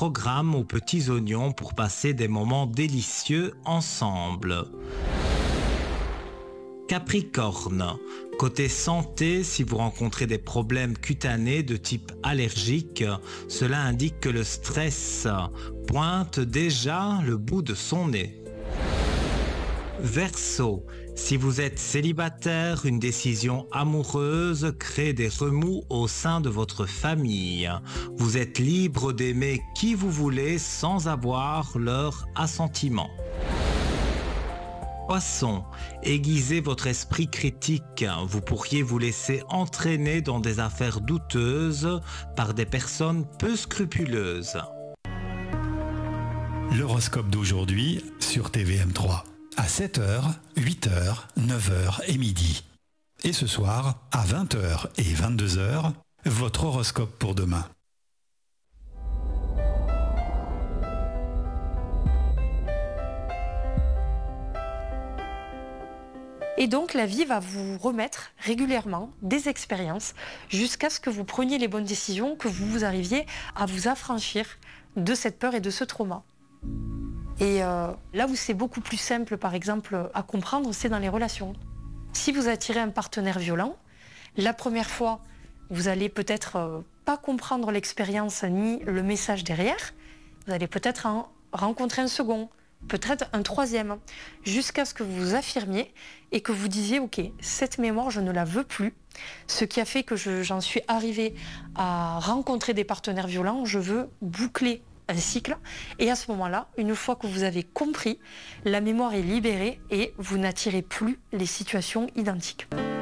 programme aux petits oignons pour passer des moments délicieux ensemble. Capricorne. Côté santé, si vous rencontrez des problèmes cutanés de type allergique, cela indique que le stress pointe déjà le bout de son nez. Verseau. Si vous êtes célibataire, une décision amoureuse crée des remous au sein de votre famille. Vous êtes libre d'aimer qui vous voulez sans avoir leur assentiment. Poisson, aiguisez votre esprit critique. Vous pourriez vous laisser entraîner dans des affaires douteuses par des personnes peu scrupuleuses. L'horoscope d'aujourd'hui sur TVM3. À 7h, 8h, 9h et midi. Et ce soir, à 20h et 22h, votre horoscope pour demain. Et donc la vie va vous remettre régulièrement des expériences jusqu'à ce que vous preniez les bonnes décisions, que vous arriviez à vous affranchir de cette peur et de ce trauma. Et là où c'est beaucoup plus simple, par exemple, à comprendre, c'est dans les relations. Si vous attirez un partenaire violent, la première fois, vous allez peut-être pas comprendre l'expérience ni le message derrière. Vous allez peut-être en rencontrer un second, peut-être un troisième, jusqu'à ce que vous vous affirmiez et que vous disiez « Ok, cette mémoire, je ne la veux plus ». Ce qui a fait que j'en suis arrivée à rencontrer des partenaires violents, je veux boucler un cycle. Et à ce moment-là, une fois que vous avez compris, la mémoire est libérée et vous n'attirez plus les situations identiques.